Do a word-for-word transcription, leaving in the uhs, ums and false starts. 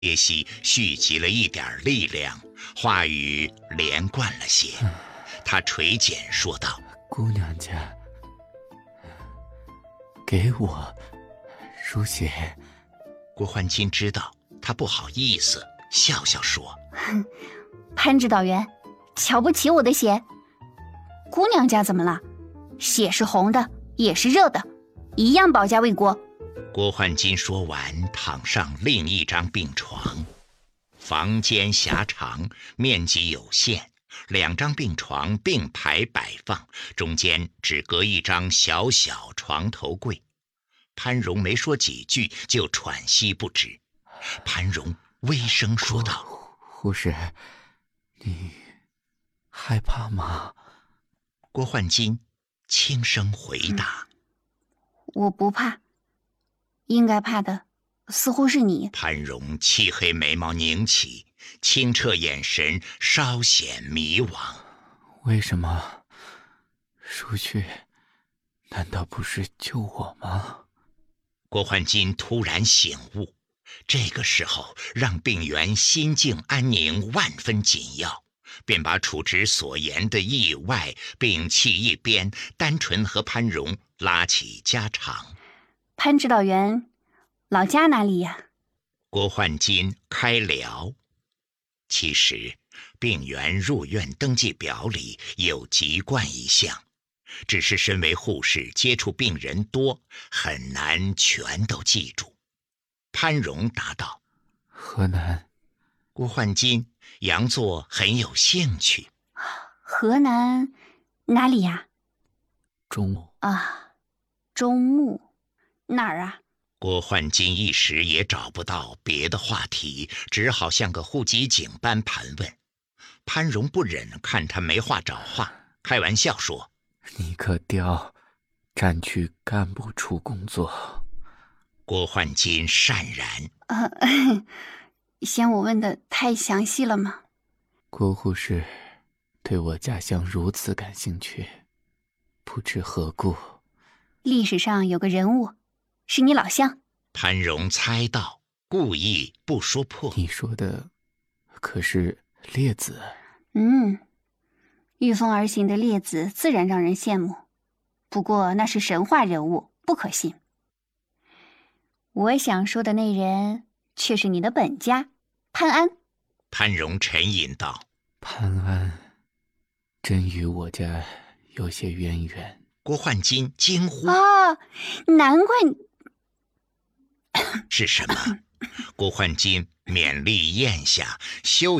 叶希蓄积了一点力量，话语连贯了些。他垂肩说道： 姑娘家给我输血。 郭焕金知道他不好意思，笑笑说： 潘指导员，瞧不起我的血？姑娘家怎么了？血是红的，也是热的，一样保家卫国。 郭焕金说完，躺上另一张病床。房间狭长，面积有限，两张病床并排摆放，中间只隔一张小小床头柜。潘荣没说几句就喘息不止。潘荣微声说道： 护士，你害怕吗？ 郭焕金轻声回答： 嗯，我不怕，应该怕的似乎是你。 潘荣漆黑眉毛拧起，清澈眼神稍显迷惘。 为什么输血难道不是救我吗？ 郭焕金突然醒悟，这个时候让病员心境安宁万分紧要，便把处之所言的意外摒弃一边，单纯和潘荣拉起家常。 潘指导员老家哪里呀？ 郭焕金开聊。其实病员入院登记表里有籍贯一项，只是身为护士接触病人多，很难全都记住。潘荣答道： 河南。 郭焕金佯作很有兴趣。 河南哪里呀？ 中牟啊，中牟哪儿啊？ 郭焕金一时也找不到别的话题，只好像个户籍警般盘问。潘荣不忍看他没话找话，开玩笑说： 你可调战区干部处工作。 郭焕金讪然： 呃，嫌我问的太详细了吗？ 郭护士对我家乡如此感兴趣，不知何故。 历史上有个人物是你老乡。 潘荣猜到，故意不说破。 你说的可是列子？ 嗯，御风而行的列子自然让人羡慕，不过那是神话人物，不可信。我想说的那人却是你的本家潘安。 潘荣沉吟道： 潘安真与我家有些渊源。 郭焕金惊呼： 哦，难怪你是什么？郭焕金勉力咽下，羞